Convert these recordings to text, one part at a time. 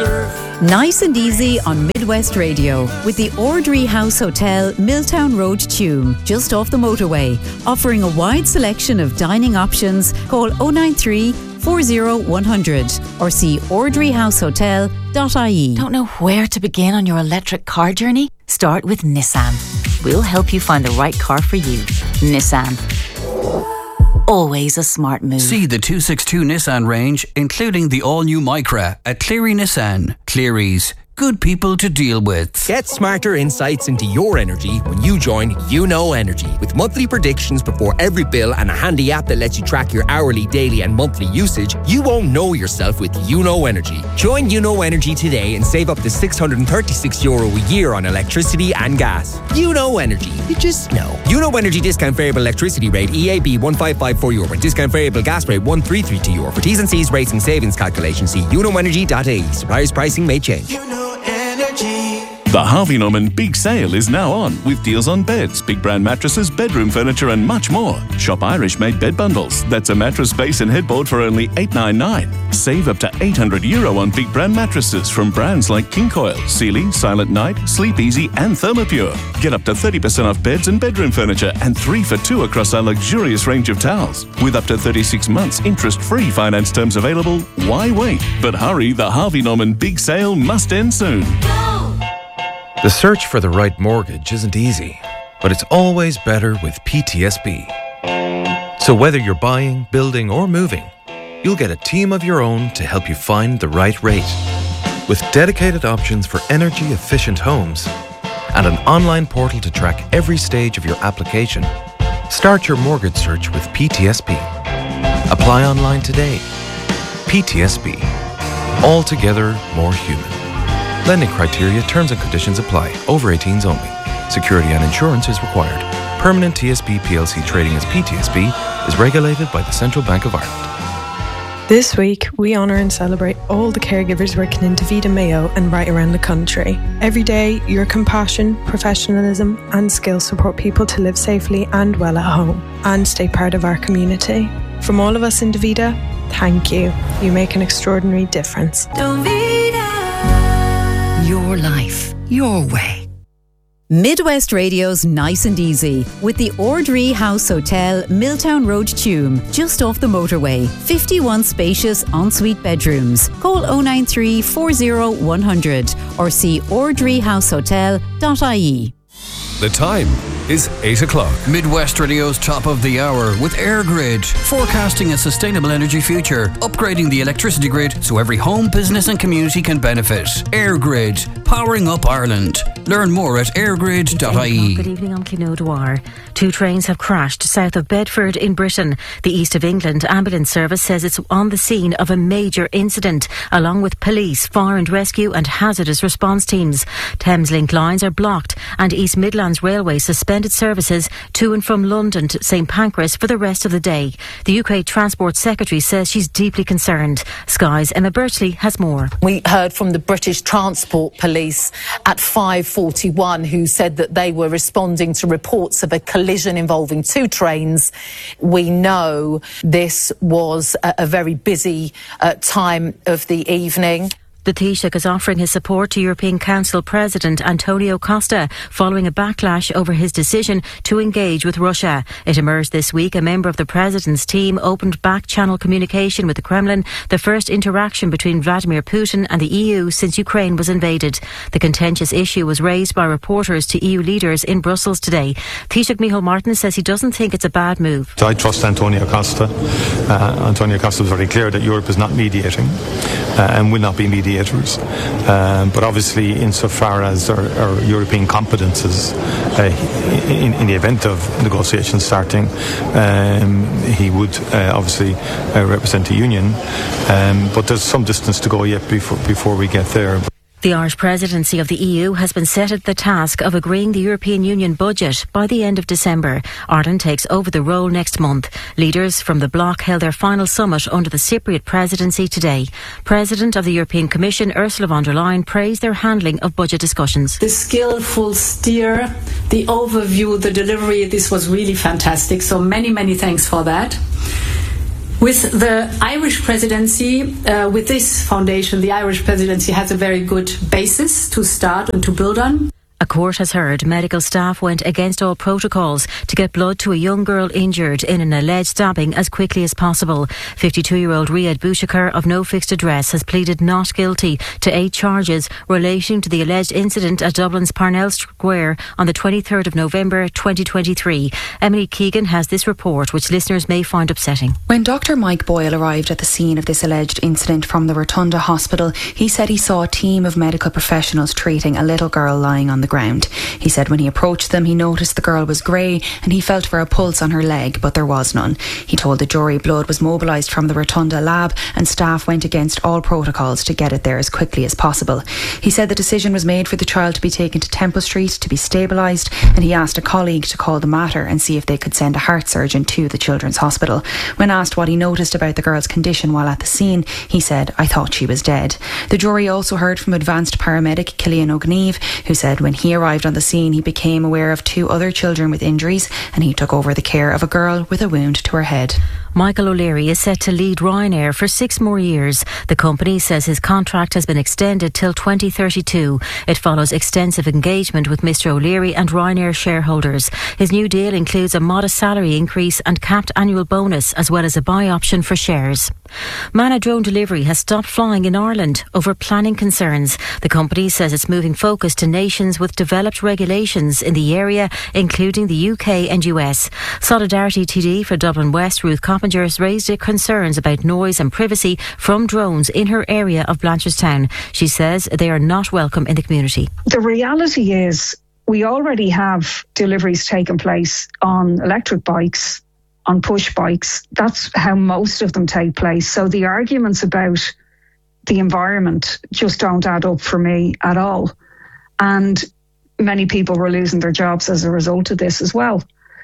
deserve. Nice and easy on Midwest Radio with the Ordry House Hotel, Milltown Road, Tuam, just off the motorway. Offering a wide selection of dining options. Call 093 40 100 or see ordryhousehotel.ie. Don't know where to begin on your electric car journey? Start with Nissan. We'll help you find the right car for you. Nissan. Always a smart move. See the 262 Nissan range, including the all-new Micra at Cleary Nissan. Cleary's. Good people to deal with. Get smarter insights into your energy when you join YouKnow Energy. With monthly predictions before every bill and a handy app that lets you track your hourly, daily and monthly usage, you won't know yourself with YouKnow Energy. Join YouKnow Energy today and save up to €636 a year on electricity and gas. YouKnow Energy. You just know. YouKnow Energy discount variable electricity rate EAB €1554 and discount variable gas rate €1332. For T's and C's rates and savings calculations, see YouKnowEnergy.ie. Suppliers pricing may change. The Harvey Norman Big Sale is now on with deals on beds, big brand mattresses, bedroom furniture and much more. Shop Irish made bed bundles. That's a mattress base and headboard for only €899. Save up to €800 on big brand mattresses from brands like King Coil, Sealy, Silent Night, Sleep Easy and Thermopure. Get up to 30% off beds and bedroom furniture and 3 for 2 across our luxurious range of towels. With up to 36 months interest-free finance terms available, why wait? But hurry, the Harvey Norman Big Sale must end soon. The search for the right mortgage isn't easy, but it's always better with PTSB. So whether you're buying, building or moving, you'll get a team of your own to help you find the right rate. With dedicated options for energy-efficient homes and an online portal to track every stage of your application, start your mortgage search with PTSB. Apply online today. PTSB. Altogether more human. Lending criteria, terms and conditions apply. Over 18s only. Security and insurance is required. Permanent TSB PLC trading as PTSB is regulated by the Central Bank of Ireland. This week, we honour and celebrate all the caregivers working in Davida Mayo and right around the country. Every day, your compassion, professionalism and skills support people to live safely and well at home and stay part of our community. From all of us in Davida, thank you. You make an extraordinary difference. Your life, your way. Midwest Radio's Nice and Easy with the Ordry House Hotel, Milltown Road, Tuam, just off the motorway. 51 spacious ensuite bedrooms. Call 093 40 100 or see ordryhousehotel.ie. The time is 8 o'clock. Midwest Radio's top of the hour with EirGrid, forecasting a sustainable energy future, upgrading the electricity grid so every home, business and community can benefit. EirGrid, powering up Ireland. Learn more at airgrid.ie. Good evening, I'm Clíneadh Dwyer. 2 trains have crashed south of Bedford in Britain. The East of England Ambulance Service says it's on the scene of a major incident, along with police, fire and rescue and hazardous response teams. Thameslink lines are blocked and East Midlands Railway suspended services to and from London to St Pancras for the rest of the day. The UK Transport Secretary says she's deeply concerned. Sky's Emma Birchley has more. We heard from the British Transport Police at 5:41 who said that they were responding to reports of a collision involving 2 trains. We know this was a very busy time of the evening. The Taoiseach is offering his support to European Council President Antonio Costa following a backlash over his decision to engage with Russia. It emerged this week a member of the President's team opened back-channel communication with the Kremlin, the first interaction between Vladimir Putin and the EU since Ukraine was invaded. The contentious issue was raised by reporters to EU leaders in Brussels today. Taoiseach Micheál Martin says he doesn't think it's a bad move. I trust Antonio Costa. Antonio Costa was very clear that Europe is not mediating and will not be mediating. But obviously, insofar as our European competences, in the event of negotiations starting, he would obviously represent the Union. But there's some distance to go yet before we get there. The Irish presidency of the EU has been set at the task of agreeing the European Union budget by the end of December. Ireland takes over the role next month. Leaders from the bloc held their final summit under the Cypriot presidency today. President of the European Commission, Ursula von der Leyen, praised their handling of budget discussions. The skillful steer, the overview, the delivery, this was really fantastic. So many thanks for that. With the Irish presidency, with this foundation, the Irish presidency has a very good basis to start and to build on. A court has heard medical staff went against all protocols to get blood to a young girl injured in an alleged stabbing as quickly as possible. 52-year-old Riyad Bouchakar of no fixed address has pleaded not guilty to 8 charges relating to the alleged incident at Dublin's Parnell Square on the 23rd of November 2023. Emily Keegan has this report, which listeners may find upsetting. When Dr. Mike Boyle arrived at the scene of this alleged incident from the Rotunda Hospital, he said he saw a team of medical professionals treating a little girl lying on the ground. He said when he approached them, he noticed the girl was grey and he felt for a pulse on her leg, but there was none. He told the jury blood was mobilised from the Rotunda lab and staff went against all protocols to get it there as quickly as possible. He said the decision was made for the child to be taken to Temple Street to be stabilised, and he asked a colleague to call the mater and see if they could send a heart surgeon to the Children's Hospital. When asked what he noticed about the girl's condition while at the scene, he said, "I thought she was dead." The jury also heard from advanced paramedic Killian O'Gneve, who said when he arrived on the scene, he became aware of 2 other children with injuries and he took over the care of a girl with a wound to her head. Michael O'Leary is set to lead Ryanair for 6 more years. The company says his contract has been extended till 2032. It follows extensive engagement with Mr O'Leary and Ryanair shareholders. His new deal includes a modest salary increase and capped annual bonus, as well as a buy option for shares. Manna Drone Delivery has stopped flying in Ireland over planning concerns. The company says it's moving focus to nations with developed regulations in the area, including the UK and US. Solidarity TD for Dublin West, Ruth Coppinger, has raised concerns about noise and privacy from drones in her area of Blanchardstown. She says they are not welcome in the community. The reality is we already have deliveries taking place on electric bikes, on push bikes. That's how most of them take place. So the arguments about the environment just don't add up for me at all. And many people were losing their jobs as a result of this as well.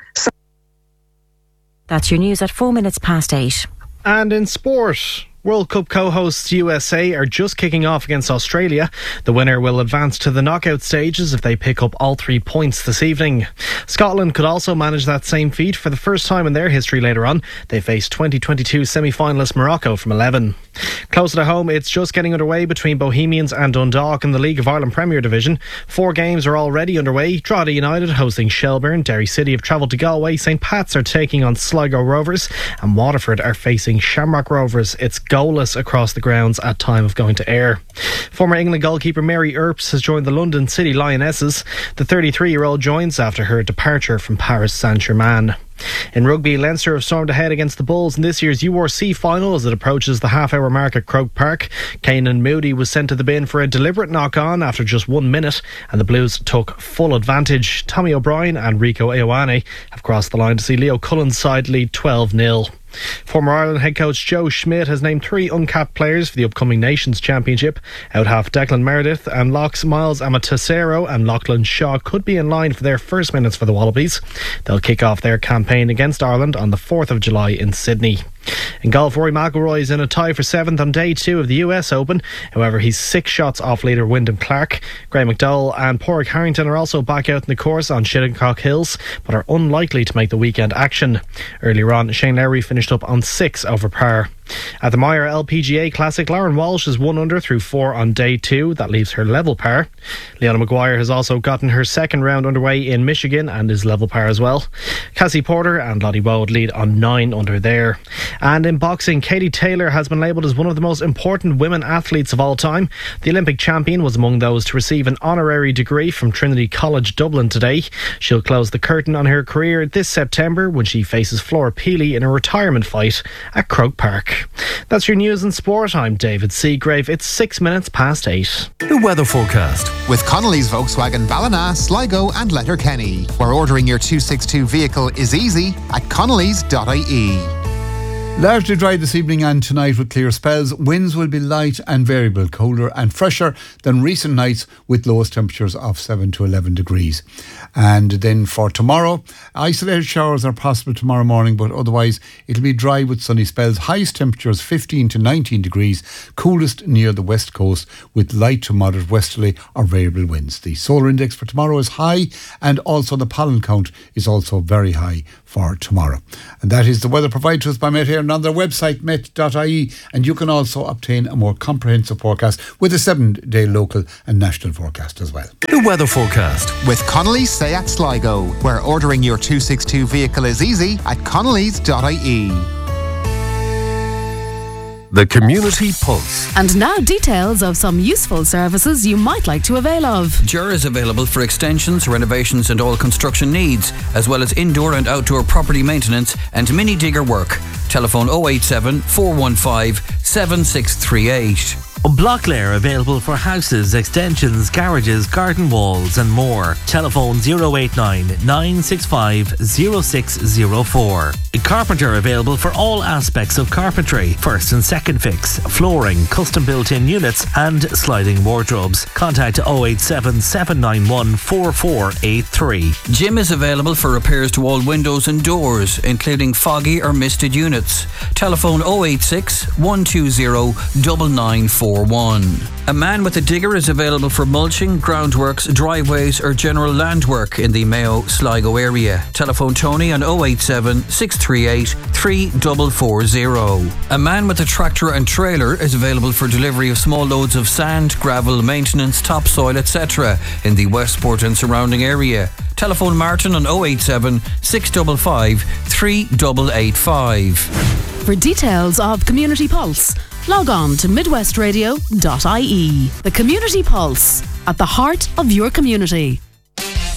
That's your news at 8:04. And in sport, World Cup co-hosts USA are just kicking off against Australia. The winner will advance to the knockout stages if they pick up all 3 points this evening. Scotland could also manage that same feat for the first time in their history later on. They face 2022 semi-finalist Morocco from 11. Closer to home, it's just getting underway between Bohemians and Dundalk in the League of Ireland Premier Division. 4 games are already underway. Drogheda United hosting Shelbourne, Derry City have travelled to Galway, St Pat's are taking on Sligo Rovers, and Waterford are facing Shamrock Rovers. It's goalless across the grounds at time of going to air. Former England goalkeeper Mary Earps has joined the London City Lionesses. The 33-year-old joins after her departure from Paris Saint-Germain. In rugby, Leinster have stormed ahead against the Bulls in this year's URC final as it approaches the half-hour mark at Croke Park. Keenan Moody was sent to the bin for a deliberate knock-on after just 1 minute, and the Blues took full advantage. Tommy O'Brien and Rico Ioane have crossed the line to see Leo Cullen's side lead 12-0. Former Ireland head coach Joe Schmidt has named 3 uncapped players for the upcoming Nations Championship. Out half Declan Meredith and Locks Miles Amatosero and Lachlan Shaw could be in line for their first minutes for the Wallabies. They'll kick off their campaign against Ireland on the 4th of July in Sydney. In golf, Rory McIlroy is in a tie for 7th on day 2 of the US Open. However, he's 6 shots off leader Wyndham Clark. Graham McDowell and Pádraig Harrington are also back out in the course on Shinnecock Hills, but are unlikely to make the weekend action. Earlier on, Shane Lowry finished up on 6 over par. At the Meyer LPGA Classic, Lauren Walsh is 1 under through 4 on day 2. That leaves her level par. Leona Maguire has also gotten her second round underway in Michigan and is level par as well. Cassie Porter and Lottie Wood lead on 9 under there. And in boxing, Katie Taylor has been labelled as one of the most important women athletes of all time. The Olympic champion was among those to receive an honorary degree from Trinity College Dublin today. She'll close the curtain on her career this September when she faces Flora Peely in a retirement fight at Croke Park. That's your news and sport. I'm David Seagrave. It's 6 minutes past 8. The weather forecast with Connolly's Volkswagen Ballina, Sligo and Letterkenny, where ordering your 262 vehicle is easy at connolly's.ie. Largely dry this evening and tonight with clear spells. Winds will be light and variable, colder and fresher than recent nights with lowest temperatures of 7 to 11 degrees. And then for tomorrow, isolated showers are possible tomorrow morning, but otherwise it'll be dry with sunny spells. Highest temperatures 15 to 19 degrees, coolest near the west coast with light to moderate westerly or variable winds. The solar index for tomorrow is high, and also the pollen count is also very high for tomorrow. And that is the weather provided to us by Met Éireann and on their website met.ie, and you can also obtain a more comprehensive forecast with a 7-day local and national forecast as well. The weather forecast with Connolly's Seat Sligo, where ordering your 262 vehicle is easy at connellys.ie. The Community Pulse. And now details of some useful services you might like to avail of. Jura is available for extensions, renovations and all construction needs, as well as indoor and outdoor property maintenance and mini digger work. Telephone 087 415 7638. Blocklair available for houses, extensions, garages, garden walls and more. Telephone 089 965 0604. Carpenter available for all aspects of carpentry. First and second fix, flooring, custom built-in units and sliding wardrobes. Contact 087 791 4483. Jim is available for repairs to all windows and doors, including foggy or misted units. Telephone 086 120 9941. A man with a digger is available for mulching, groundworks, driveways or general land work in the Mayo Sligo area. Telephone Tony on 087 638 3440. A man with a tractor and trailer is available for delivery of small loads of sand, gravel, maintenance, topsoil, etc. in the Westport and surrounding area. Telephone Martin on 087 655 3885. For details of Community Pulse, log on to midwestradio.ie. The Community Pulse, at the heart of your community.